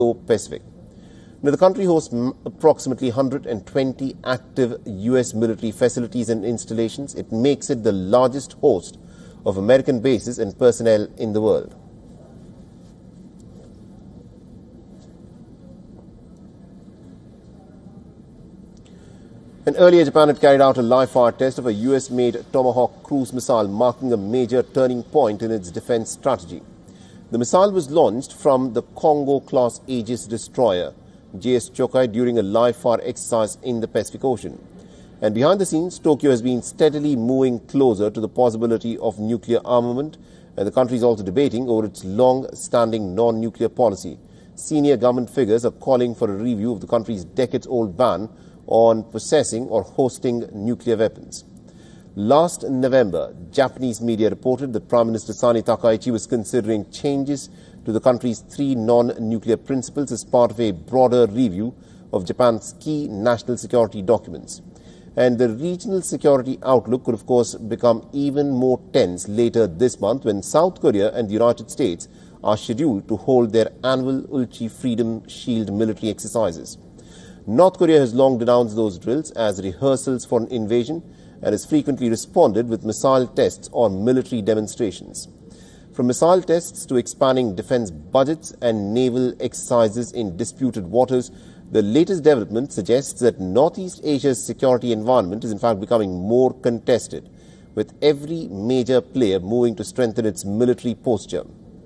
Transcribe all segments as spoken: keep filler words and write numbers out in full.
Pacific. Now, the country hosts approximately one hundred twenty active U S military facilities and installations. It makes it the largest host of American bases and personnel in the world. And earlier, Japan had carried out a live-fire test of a U S-made Tomahawk cruise missile, marking a major turning point in its defense strategy. The missile was launched from the Kongo-class Aegis destroyer, J S Chokai, during a live-fire exercise in the Pacific Ocean. And behind the scenes, Tokyo has been steadily moving closer to the possibility of nuclear armament, and the country is also debating over its long-standing non-nuclear policy. Senior government figures are calling for a review of the country's decades-old ban on possessing or hosting nuclear weapons. Last November, Japanese media reported that Prime Minister Sani Takaichi was considering changes to the country's three non-nuclear principles as part of a broader review of Japan's key national security documents. And the regional security outlook could, of course, become even more tense later this month when South Korea and the United States are scheduled to hold their annual Ulchi Freedom Shield military exercises. North Korea has long denounced those drills as rehearsals for an invasion and has frequently responded with missile tests or military demonstrations. From missile tests to expanding defense budgets and naval exercises in disputed waters, the latest development suggests that Northeast Asia's security environment is in fact becoming more contested, with every major player moving to strengthen its military posture.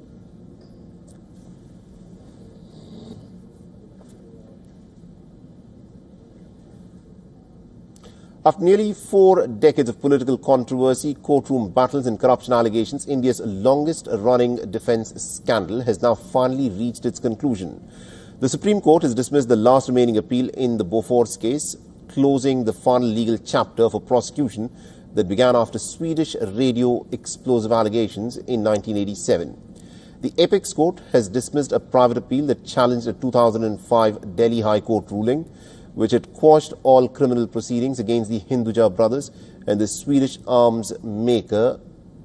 After nearly four decades of political controversy, courtroom battles and corruption allegations, India's longest-running defense scandal has now finally reached its conclusion. The Supreme Court has dismissed the last remaining appeal in the Bofors case, closing the final legal chapter for prosecution that began after Swedish radio explosive allegations in nineteen eighty-seven. The Apex Court has dismissed a private appeal that challenged a two thousand five Delhi High Court ruling, which had quashed all criminal proceedings against the Hinduja brothers and the Swedish arms maker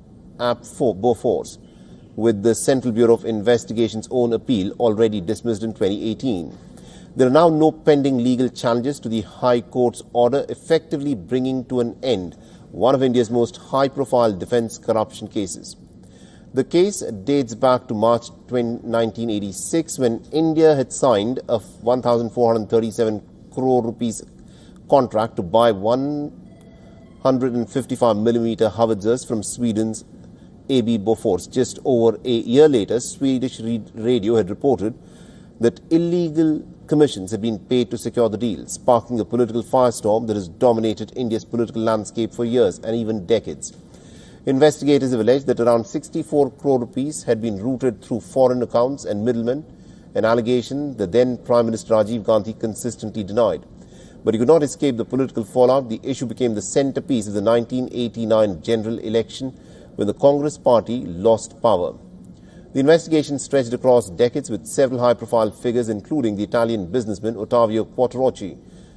Bofors, with the Central Bureau of Investigation's own appeal already dismissed in twenty eighteen. There are now no pending legal challenges to the High Court's order, effectively bringing to an end one of India's most high-profile defense corruption cases. The case dates back to March nineteen eighty-six, when India had signed a one thousand four hundred thirty-seven crore rupees contract to buy one hundred fifty-five millimeter howitzers from Sweden's A B Bofors. Just over a year later, Swedish radio had reported that illegal commissions had been paid to secure the deal, sparking a political firestorm that has dominated India's political landscape for years and even decades. Investigators have alleged that around sixty-four crore rupees had been routed through foreign accounts and middlemen, an allegation that then Prime Minister Rajiv Gandhi consistently denied. But he could not escape the political fallout. The issue became the centerpiece of the nineteen eighty-nine general election, when the Congress party lost power. The investigation stretched across decades, with several high-profile figures, including the Italian businessman Ottavio Quattrocchi,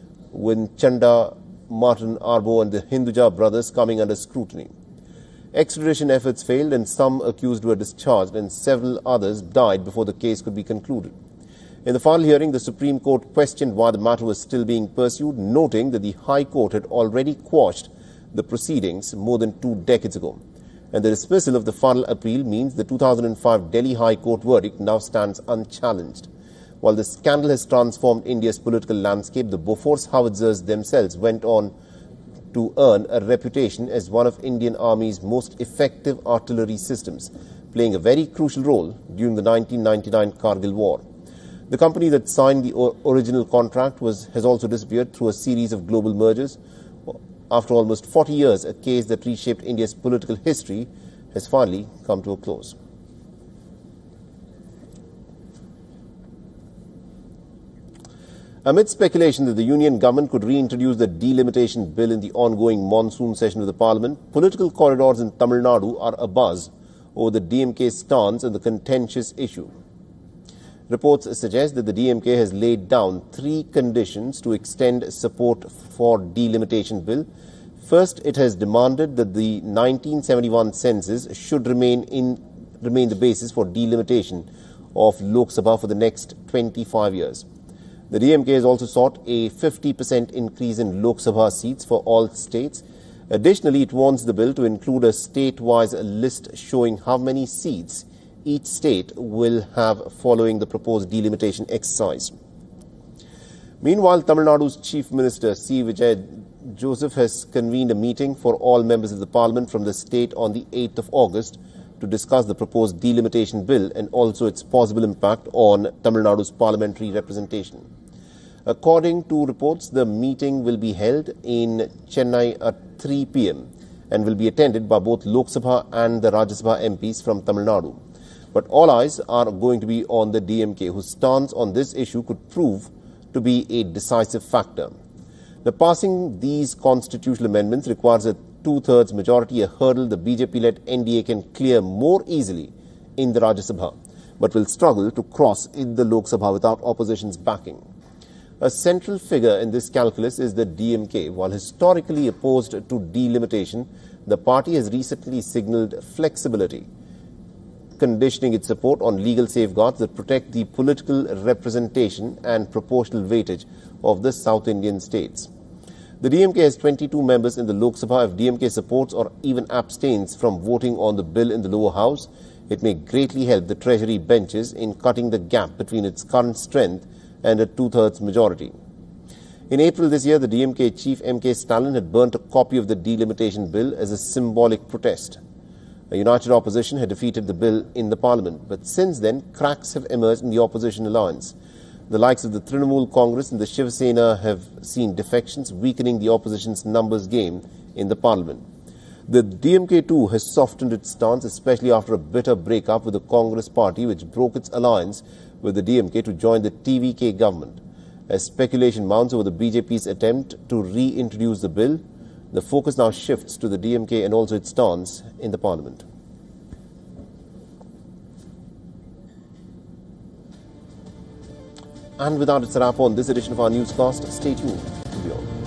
with Chanda, Martin Arbo and the Hinduja brothers coming under scrutiny. Extradition efforts failed and some accused were discharged and several others died before the case could be concluded. In the final hearing, the Supreme Court questioned why the matter was still being pursued, noting that the High Court had already quashed the proceedings more than two decades ago. And the dismissal of the final appeal means the two thousand five Delhi High Court verdict now stands unchallenged. While the scandal has transformed India's political landscape, the Bofors howitzers themselves went on to earn a reputation as one of Indian Army's most effective artillery systems, playing a very crucial role during the nineteen ninety-nine Kargil War. The company that signed the original contract was, has also disappeared through a series of global mergers. After almost forty years, a case that reshaped India's political history has finally come to a close. Amid speculation that the Union government could reintroduce the delimitation bill in the ongoing monsoon session of the Parliament, political corridors in Tamil Nadu are abuzz over the D M K's stance on the contentious issue. Reports suggest that the D M K has laid down three conditions to extend support for delimitation bill. First, it has demanded that the nineteen seventy-one census should remain in remain the basis for delimitation of Lok Sabha for the next twenty-five years. The D M K has also sought a fifty percent increase in Lok Sabha seats for all states. Additionally, it wants the bill to include a state-wise list showing how many seats each state will have following the proposed delimitation exercise. Meanwhile, Tamil Nadu's Chief Minister C. Vijay Joseph has convened a meeting for all members of the Parliament from the state on the eighth of August to discuss the proposed delimitation bill and also its possible impact on Tamil Nadu's parliamentary representation. According to reports, the meeting will be held in Chennai at three p m and will be attended by both Lok Sabha and the Rajya Sabha M Ps from Tamil Nadu. But all eyes are going to be on the D M K, whose stance on this issue could prove to be a decisive factor. Now, passing these constitutional amendments requires a two-thirds majority, a hurdle the B J P-led N D A can clear more easily in the Rajya Sabha, but will struggle to cross in the Lok Sabha without opposition's backing. A central figure in this calculus is the D M K. While historically opposed to delimitation, the party has recently signalled flexibility, conditioning its support on legal safeguards that protect the political representation and proportional weightage of the South Indian states. The D M K has twenty-two members in the Lok Sabha. If D M K supports or even abstains from voting on the bill in the lower house, it may greatly help the Treasury benches in cutting the gap between its current strength and a two-thirds majority. In April this year, the D M K chief M K Stalin had burnt a copy of the delimitation bill as a symbolic protest. A united opposition had defeated the bill in the parliament, but since then, cracks have emerged in the opposition alliance. The likes of the Trinamool Congress and the Shiv Sena have seen defections, weakening the opposition's numbers game in the parliament. The D M K too has softened its stance, especially after a bitter breakup with the Congress party, which broke its alliance with the D M K to join the T V K government. As speculation mounts over the B J P's attempt to reintroduce the bill, the focus now shifts to the D M K and also its stance in the parliament. And with that, it's a wrap on this edition of our newscast. Stay tuned.